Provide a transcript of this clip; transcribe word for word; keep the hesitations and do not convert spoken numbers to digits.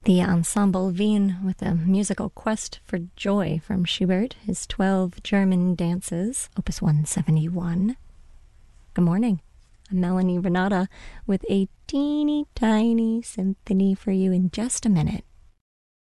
The Ensemble Wien with a musical quest for joy from Schubert, his twelve German dances, opus one seventy-one. Good morning. I'm Melanie Renata with a teeny tiny symphony for you in just a minute.